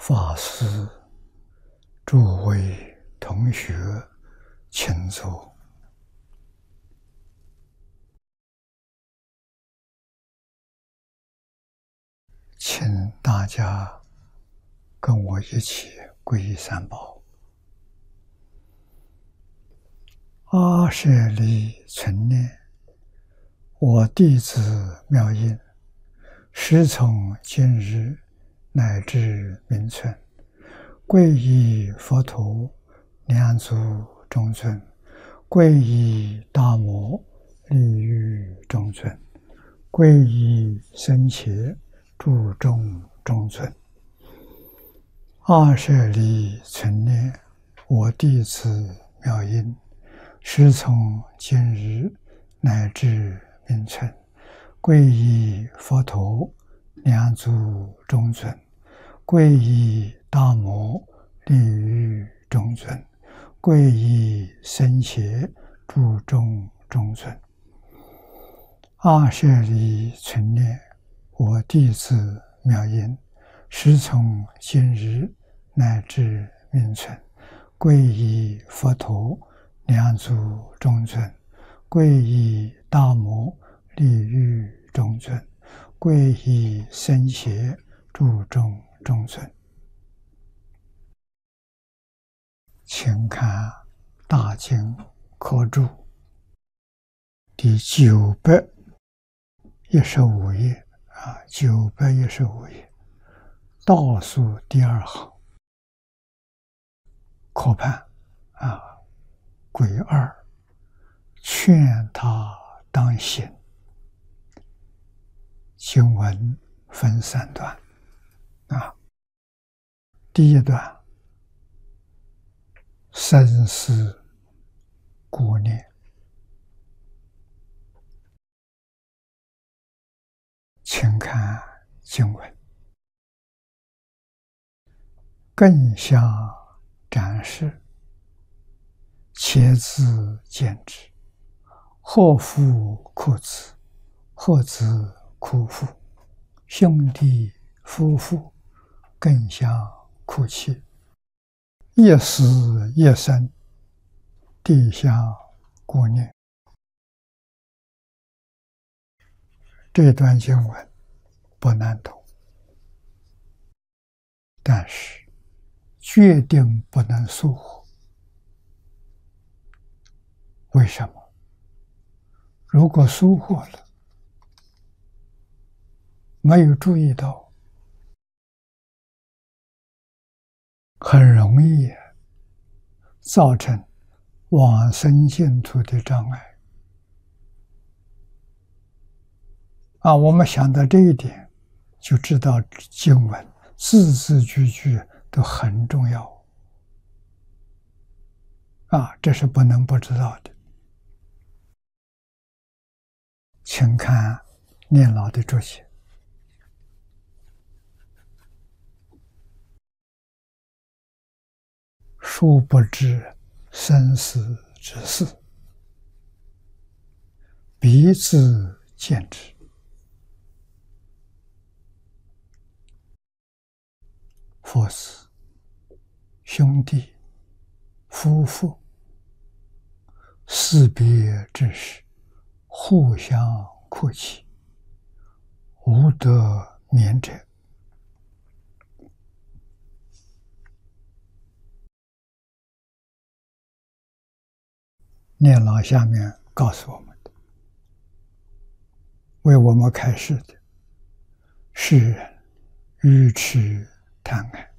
法师、诸位同学，请坐。请大家跟我一起皈依三宝。阿舍利存念，我弟子妙音，时从今日乃至明存，皈依佛陀、两足中尊，皈依大摩、利欲中尊，皈依僧伽、注重中尊。阿舍利存念，我弟子妙音，时从今日乃至明存，皈依佛陀、两足中尊，皈依大摩、利欲中尊，皈依僧伽、注重中尊。阿舍利存念，我弟子妙音，时从今日乃至明存，皈依佛陀、两足中尊，皈依大摩、利欲中尊，皈依僧伽、注重中尊。请看大经科注第915页915页倒数第2行，科判癸二，劝他当行。经文分3段第一段，生死顾念，请看经文。更相展示，且自见之，或父哭子，或子哭父，兄弟夫妇更相哭泣，一死一生，地相顾念。这段经文不难懂，但是决定不能疏忽。为什么？如果疏忽了，没有注意到，很容易造成往生净土的障碍。我们想到这一点，就知道经文字字句句都很重要。这是不能不知道的。请看念老的注解。殊不知生死之事，彼自见之。父子、兄弟、夫妇，死别之时，互相哭泣，无得眠者。念老下面告诉我们的，为我们开示的，世人愚痴贪爱，